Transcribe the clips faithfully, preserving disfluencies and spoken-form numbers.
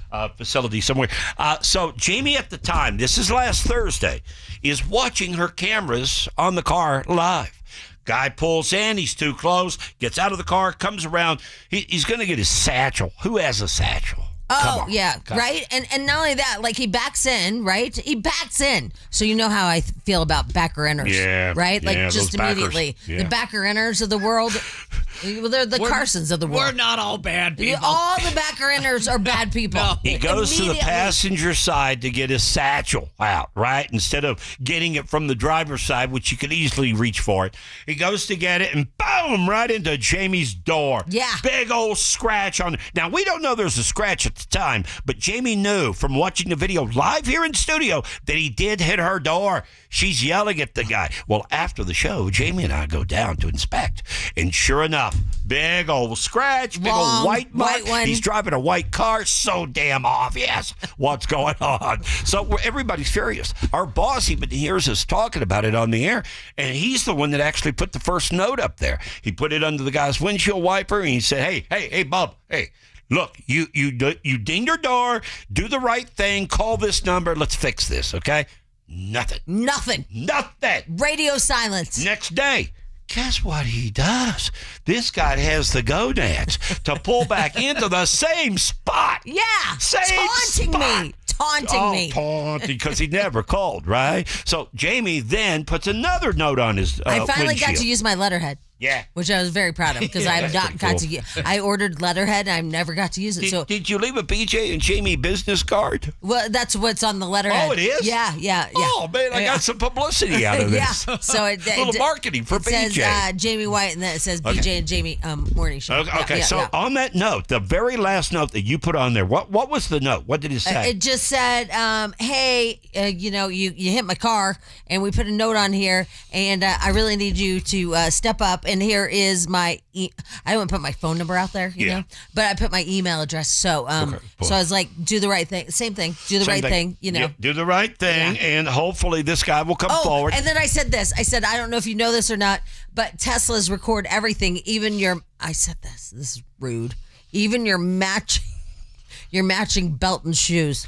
uh, facility somewhere. Uh, so Jamie at the time, this is last Thursday, is watching her cameras on the car live. Guy pulls in, he's too close, gets out of the car, comes around. He, he's going to get his satchel. Who has a satchel? Oh, yeah, Come right? And and not only that, like he backs in, right? He backs in. So you know how I feel about backer inners, yeah, right? Like yeah, just immediately. Yeah. The backer inners of the world, well, they're the we're, Carsons of the world. We're not all bad people. All the backer inners are bad people. No. He goes to the passenger side to get his satchel out, right? Instead of getting it from the driver's side, which you could easily reach for it. He goes to get it and boom, right into Jamie's door. Yeah. Big old scratch on it. Now, we don't know there's a scratch at the time, but Jamie knew from watching the video live here in studio that he did hit her door. She's yelling at the guy. Well, after the show, Jamie and I go down to inspect. And sure enough, big old scratch, big Long, old white mark. white one. He's driving a white car. So damn obvious what's going on. So we're, everybody's furious. Our boss even hears us talking about it on the air, and he's the one that actually put the first note up there. He put it under the guy's windshield wiper, and he said, hey, hey, hey, Bob, hey, look, you you you dinged your door, do the right thing, call this number, let's fix this, okay? Nothing. Nothing. Nothing. Radio silence. Next day, guess what he does? This guy has the gonads to pull back into the same spot. Yeah. Same taunting spot. me. Taunting oh, me. taunting, because he never called, right? So Jamie then puts another note on his uh, I finally windshield. got to use my letterhead. Yeah. Which I was very proud of because I have not got cool. to use. I ordered letterhead and I never got to use it. Did, so did you leave a B J and Jamie business card? Well, that's what's on the letterhead. Oh, it is? Yeah, yeah, yeah. Oh, man, I yeah. got some publicity out of yeah. this. So it, a little it, marketing for it B J. says uh, Jamie White and then it says Okay. B J and Jamie um, morning show. Okay, Yeah, okay. yeah, so yeah. on that note, the very last note that you put on there, what what was the note? What did it say? Uh, it just said, um, "Hey, uh, you know, you, you hit my car, and we put a note on here, and uh, I really need you to uh, step up. And here is my, e- I don't put my phone number out there, you Yeah. know, but I put my email address. So, um, Okay, cool. so I was like, do the right thing, same thing, do the Same right thing, you know." Yeah, do the right thing, Yeah. and hopefully this guy will come Oh, forward. and then I said this. I said, I don't know if you know this or not, but Teslas record everything, even your. I said this. This is rude. Even your match, your matching belt and shoes.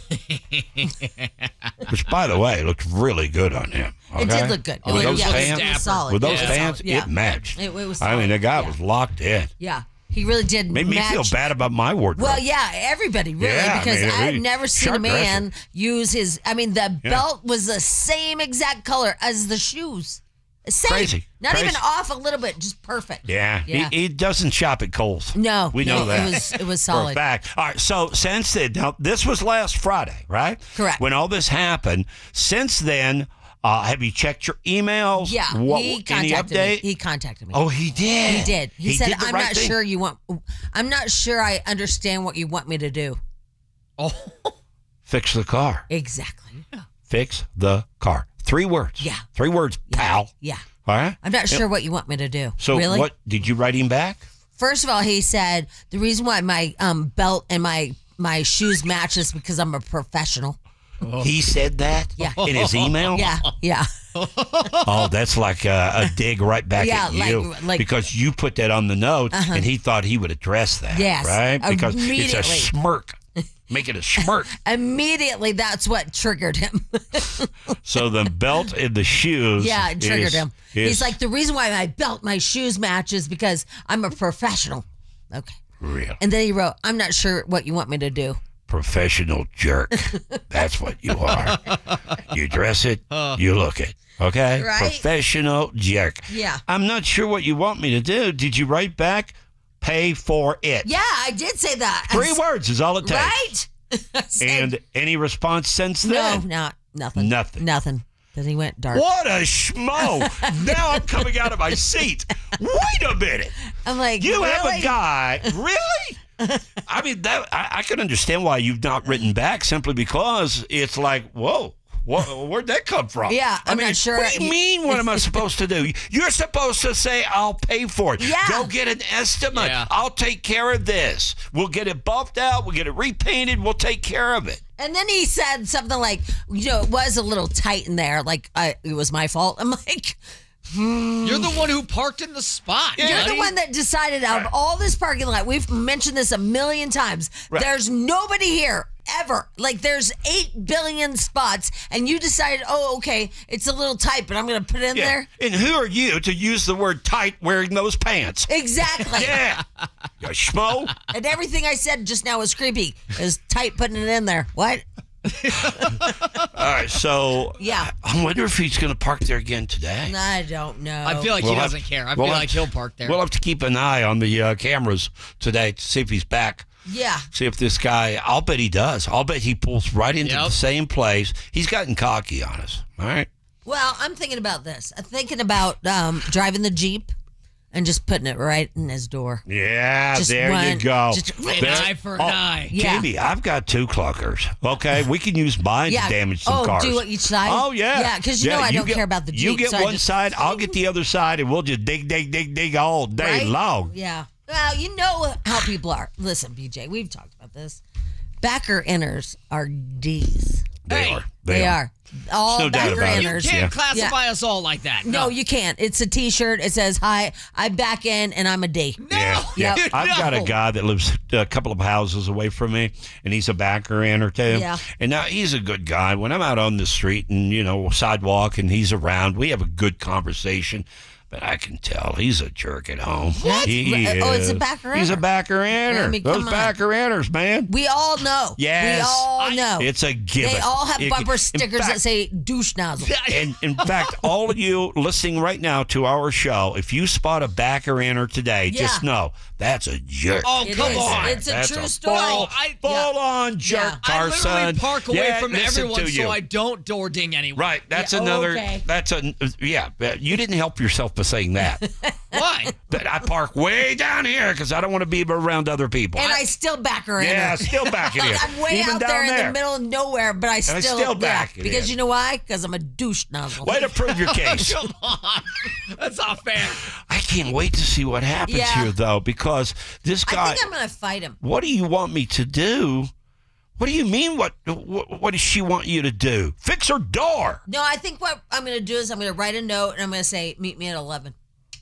Which, by the way, looked really good on him. Okay? It did look good. It With was, those yeah, it was- pants, it was solid. with those It was pants, solid. Yeah. it matched. It, it was. I mean, solid. the guy yeah. was locked in. Yeah, he really did. Made me match. feel bad about my wardrobe. Well, yeah, everybody really, Yeah, I because mean, it I've really- never seen a sharp man dresser. use his. I mean, the Yeah. belt was the same exact color as the shoes. Same. Crazy. Not Crazy. even off a little bit, just perfect. Yeah, Yeah. He, he doesn't shop at Kohl's. No, we know no, that. It was it was For a solid. fact. All right, so since then, now this was last Friday, right? Correct. When all this happened. Since then, uh, have you checked your emails? Yeah, What, he any contacted update? me. He contacted me. Oh, he did. He did. He, said, did the "I'm right not thing. sure you want. I'm not sure I understand what you want me to do." Oh, Fix the car. Exactly. Fix the car. Three words. Yeah. Three words, Yeah. pal. Yeah. All right. I'm not sure what you want me to do. So really? what did you write him back? First of all, he said the reason why my um, belt and my my shoes match is because I'm a professional. He said that Yeah. in his email? Yeah, yeah. Oh, that's like a, a dig right back Yeah, at like- you. like- because you put that on the note, Uh-huh. and he thought he would address that. Yes, Right? Because it's a immediately. smirk. Make it a smirk. Immediately, that's what triggered him. So the belt and the shoes. yeah, it triggered is- him. is He's like, the reason why my belt, my shoes match is because I'm a professional. Okay. real And then he wrote, I'm not sure what you want me to do. professional jerk. That's what you are. You dress it, you look it. Okay? Right? Professional jerk. Yeah. I'm not sure what you want me to do. Did you write back? Pay for it. Yeah, I did say that. I Three s- words is all it takes. Right? I said, And any response since no, then? not nothing. Nothing. Nothing. Then he went dark. What a schmo. Now I'm coming out of my seat. Wait a minute. I'm like, You have really? a guy. Really? I mean, that I, I can understand why you've not written back simply because it's like, whoa. What, where'd that come from? Yeah, I I'm mean, not sure. What do you mean? What am I supposed to do? You're supposed to say, "I'll pay for it." Yeah. Go get an estimate. Yeah. I'll take care of this. We'll get it buffed out. We'll get it repainted. We'll take care of it. And then he said something like, you know, it was a little tight in there. Like, I, it was my fault. I'm like, you're the one who parked in the spot. you're buddy. the one that decided out of all this parking lot. We've mentioned this a million times. Right. There's nobody here ever. Like, there's eight billion spots, and you decided, oh, okay, it's a little tight, but I'm going to put it in Yeah. there. And who are you to use the word tight wearing those pants? Exactly. Yeah. You schmo. And everything I said just now was creepy. It was tight putting it in there. What? All right, so Yeah. I wonder if he's going to park there again today. I don't know. I feel like We'll he have- doesn't care. I we'll feel have- like he'll park there. We'll have to keep an eye on the uh, cameras today to see if he's back. Yeah. See if this guy, I'll bet he does. I'll bet he pulls right into Yep. the same place. He's gotten cocky on us. All right. Well, I'm thinking about this. I'm thinking about um, driving the Jeep and just putting it right in his door. Yeah, Just there one- you go. just- An There- eye for an oh, eye. Yeah. Jamie, I've got two clunkers. Okay, we can use mine Yeah. to damage some Oh, cars. do each side? Oh yeah, Yeah, 'cause you know I don't care about the You Jeep, get so I one just- side, I'll get the other side, and we'll just dig, dig, dig, dig all day Right? long. Yeah. Well, you know how people are. Listen, B J, we've talked about this. Backer inners are D's. They Hey, are. They, are. All No doubt backer about it. You inners. can't Yeah. classify us all like that. No, you can't. It's a T-shirt. It says, "Hi, I back in, and I'm a D." Yeah, yeah. Yep. I've got a No. guy that lives a couple of houses away from me, and he's a backer in or two. Yeah. And now he's a good guy. When I'm out on the street and, you know, sidewalk and he's around, we have a good conversation. But I can tell he's a jerk at home. What? He Oh, it's a is. backer He's a inner. backer inner. I mean, Those come on. backer inners, man. We all know. Yes. We all I- know. It's a given. They all have It- bumper in stickers fact- that say douche nozzle. And in fact, all of you listening right now to our show, if you spot a backer inner today, just Yeah. know that's a jerk. Oh, It come is. on. It's a That's true a story. Full, I- full on jerk, Yeah. I Carson. literally park away Yeah, from listen everyone to you. so I don't door ding anyone. Right, that's Yeah, another. okay. That's a yeah. You didn't help yourself by saying that. Why? That I park way down here because I don't want to be around other people. And I still back her in. yeah, her. still backing in. I'm way Even out down there, in there. the middle of nowhere, but I still, still yeah, back it because in. you know why? Because I'm a douche nozzle. Way to prove your case. Come on. That's not fair. I can't wait to see what happens Yeah. here, though, because this I guy. think I'm gonna fight him. What do you want me to do? What do you mean? What, what what does she want you to do? Fix her door. No, I think what I'm gonna do is I'm gonna write a note and I'm gonna say, "Meet me at eleven."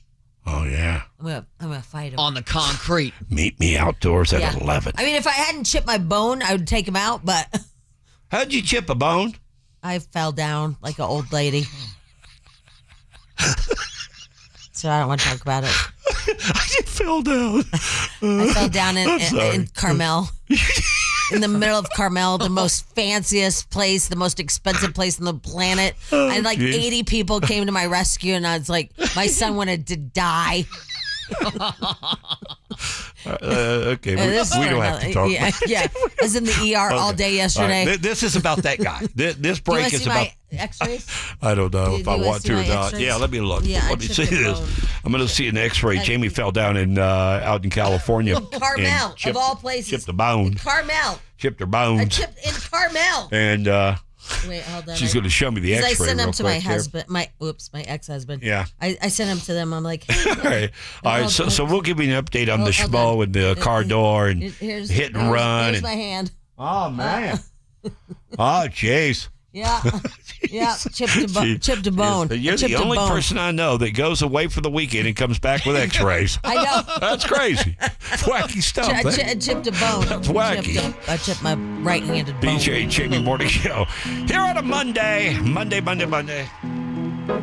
Oh yeah. I'm gonna I'm gonna fight him. On the concrete. Meet me outdoors at Yeah. eleven. I mean, if I hadn't chipped my bone, I would take him out, but How'd you chip a bone? I fell down like an old lady. So I don't want to talk about it. I just fell down. I fell down in, in, sorry. in Carmel. In the middle of Carmel, the most fanciest place, the most expensive place on the planet. And like geez. eighty people came to my rescue, and I was like, my son wanted to die. Uh, okay, we, Uh, this is we for don't have to another- talk. Yeah, yeah. I was in the E R all Okay. day All yesterday. right, th- This is about that guy. This, this Do you want break to is see about. my X-rays? I don't know Do- if do I you wanna want see to or my not. X-rays? Yeah, let me look. Yeah, I let me chipped see the this. bone. I'm going to see an X-ray. I- Jamie fell down in uh, out in California. Carmel, and of chipped- all places. Chipped a bone. Carmel. Chipped her I bones. chipped in Carmel. And uh, Wait, hold on. she's I- going to show me the 'cause X-ray I sent real them to quick my here. husband, my oops, my ex-husband. Yeah. I, I sent them to them. I'm like, All right. All right. So, so we'll give you an update on Hold- the hold schmo on. and the car door and here's hit and here's- run. Here's and, my hand. oh, man. Oh, jeez. Yeah, yeah. Chipped a, bo- Gee, chipped a bone. You're I chipped the a only bone. person I know that goes away for the weekend and comes back with X-rays. I know. That's crazy. Wacky stuff. I, eh? chi- I chipped a bone. That's wacky. Chipped a- I chipped my right-handed bone. B J Jamie Morning Show here on a Monday, Monday, Monday, Monday.